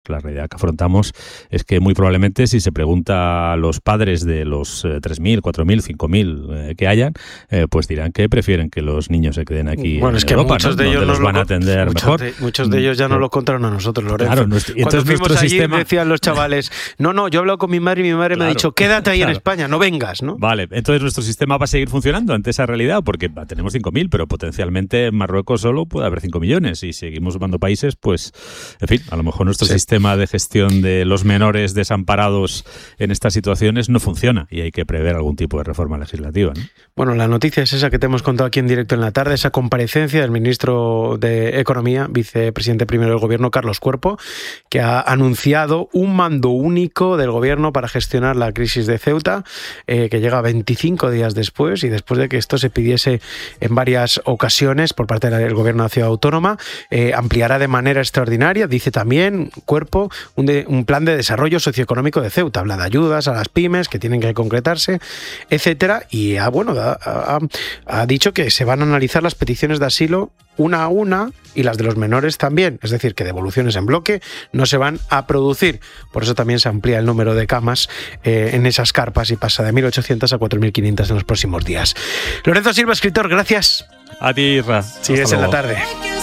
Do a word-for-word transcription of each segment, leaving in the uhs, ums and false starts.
La realidad que afrontamos es que muy probablemente si se pregunta a los padres de los eh, tres mil, cuatro mil, cinco mil eh, que hayan, eh, pues dirán que prefieren que los niños se queden aquí bueno, en es que Europa, muchos ¿no? de ellos Donde los no van a atender muchos mejor. De, muchos de ellos ya no lo contaron a nosotros, Lorenzo. Claro, nuestro, y entonces Cuando fuimos nuestro allí sistema... decían los chavales, no, no, yo he hablado con mi madre y mi madre claro, me ha dicho, quédate ahí claro. en España, no vengas, ¿no? Vale, entonces nuestro sistema va a seguir funcionando ante esa realidad, porque bah, tenemos cinco mil, pero potencialmente en Marruecos solo puede haber cinco millones y seguimos sumando países, pues, en fin, a lo mejor nuestro sí. sistema de gestión de los menores desamparados en estas situaciones no funciona y hay que prever algún tipo de reforma legislativa, ¿no? Bueno, la noticia es esa que te hemos contado aquí en directo en la tarde, esa comparecencia del ministro de Economía, vicepresidente primero del Gobierno, Carlos Cuerpo, que ha anunciado un mando único del Gobierno para gestionar la crisis de Ceuta, eh, que llega veinticinco días después y después de que esto se pidiese en varias ocasiones por parte del Gobierno de la Ciudad Autónoma, eh, ampliará de manera extraordinaria, dice también Cuerpo, un, de, un plan de desarrollo socioeconómico de Ceuta. Habla de ayudas a las pymes que tienen que concretarse, etcétera. Y ha, bueno, ha, ha, ha dicho que se van a analizar las peticiones de asilo una a una y las de los menores también. Es decir, que devoluciones en bloque no se van a producir. Por eso también se amplía el número de camas eh, en esas carpas y pasa de mil ochocientas a cuatro mil quinientas en los próximos días. Lorenzo Silva, escritor, gracias. A ti, Ra. Sigues en la tarde.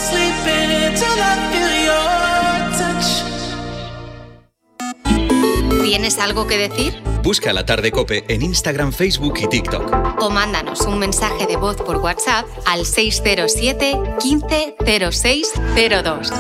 ¿Tienes algo que decir? Busca La Tarde COPE en Instagram, Facebook y TikTok. O mándanos un mensaje de voz por WhatsApp al seis cero siete, quince, cero seis cero dos.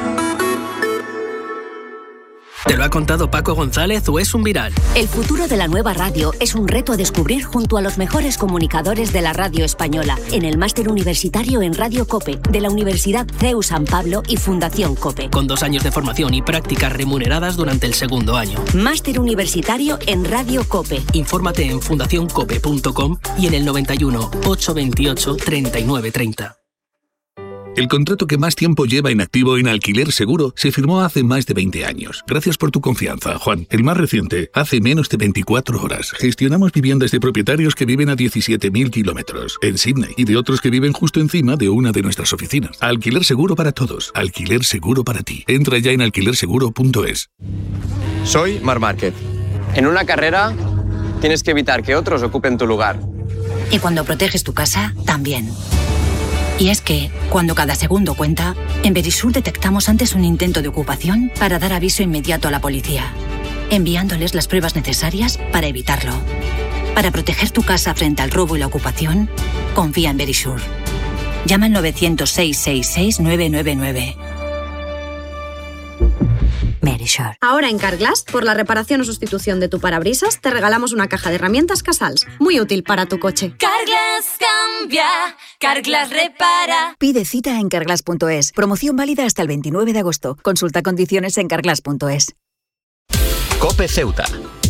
¿Te lo ha contado Paco González o es un viral? El futuro de la nueva radio es un reto a descubrir junto a los mejores comunicadores de la radio española en el Máster Universitario en Radio COPE de la Universidad C E U San Pablo y Fundación COPE. Con dos años de formación y prácticas remuneradas durante el segundo año. Máster Universitario en Radio COPE. Infórmate en fundación cope punto com y en el noventa y uno, ochocientos veintiocho, treinta y nueve treinta. El contrato que más tiempo lleva inactivo en Alquiler Seguro se firmó hace más de veinte años. Gracias por tu confianza, Juan. El más reciente, hace menos de veinticuatro horas. Gestionamos viviendas de propietarios que viven a diecisiete mil kilómetros en Sydney y de otros que viven justo encima de una de nuestras oficinas. Alquiler Seguro para todos. Alquiler Seguro para ti. Entra ya en alquiler seguro punto es. Soy Marc Márquez. En una carrera tienes que evitar que otros ocupen tu lugar. Y cuando proteges tu casa, también. Y es que, cuando cada segundo cuenta, en Verisur detectamos antes un intento de ocupación para dar aviso inmediato a la policía, enviándoles las pruebas necesarias para evitarlo. Para proteger tu casa frente al robo y la ocupación, confía en Verisur. Llama al novecientos, seiscientos sesenta y seis, nueve nueve nueve. Verisur. Ahora en Carglass, por la reparación o sustitución de tu parabrisas, te regalamos una caja de herramientas Casals, muy útil para tu coche. Carglass cambia, Carglass repara. Pide cita en carglass punto es. Promoción válida hasta el veintinueve de agosto. Consulta condiciones en carglass punto es. COPE Ceuta.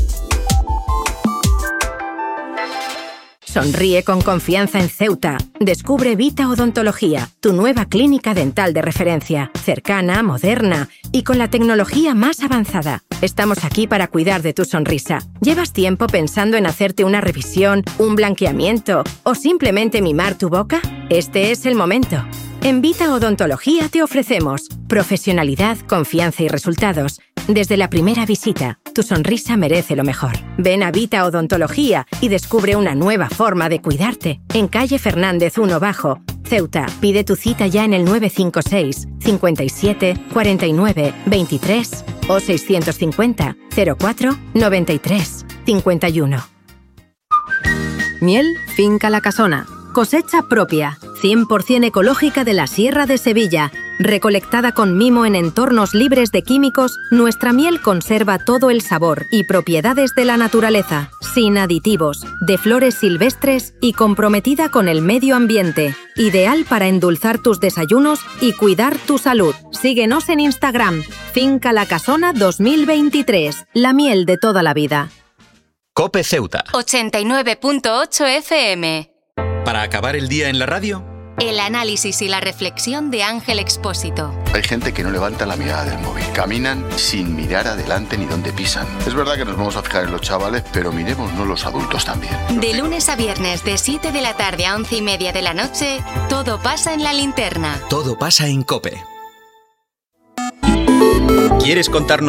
Sonríe con confianza en Ceuta. Descubre Vita Odontología, tu nueva clínica dental de referencia, cercana, moderna y con la tecnología más avanzada. Estamos aquí para cuidar de tu sonrisa. ¿Llevas tiempo pensando en hacerte una revisión, un blanqueamiento o simplemente mimar tu boca? Este es el momento. En Vita Odontología te ofrecemos profesionalidad, confianza y resultados. Desde la primera visita, tu sonrisa merece lo mejor. Ven a Vita Odontología y descubre una nueva forma de cuidarte. En calle Fernández uno Bajo, Ceuta. Pide tu cita ya en el nueve cinco seis, cincuenta y siete, cuarenta y nueve, veintitrés o seiscientos cincuenta, cero cuatro, noventa y tres, cincuenta y uno. Miel Finca La Casona. Cosecha propia, cien por ciento ecológica de la Sierra de Sevilla. Recolectada con mimo en entornos libres de químicos, nuestra miel conserva todo el sabor y propiedades de la naturaleza, sin aditivos, de flores silvestres y comprometida con el medio ambiente. Ideal para endulzar tus desayunos y cuidar tu salud. Síguenos en Instagram, Finca La Casona dos mil veintitrés, la miel de toda la vida. COPE Ceuta. ochenta y nueve punto ocho F M. Para acabar el día en la radio, el análisis y la reflexión de Ángel Expósito. Hay gente que no levanta la mirada del móvil. Caminan sin mirar adelante ni dónde pisan. Es verdad que nos vamos a fijar en los chavales, pero miremosnos los adultos también. De lunes a viernes, de siete de la tarde a once y media de la noche, todo pasa en La Linterna. Todo pasa en COPE. ¿Quieres contarnos